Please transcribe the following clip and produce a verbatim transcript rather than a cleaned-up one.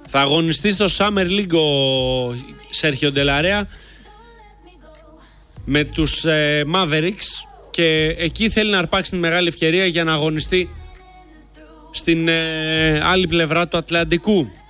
Θα αγωνιστεί στο Summer League ο Σέρχιο Ντελαρέα με τους ε, Mavericks και εκεί θέλει να αρπάξει τη μεγάλη ευκαιρία για να αγωνιστεί στην ε, άλλη πλευρά του Ατλαντικού.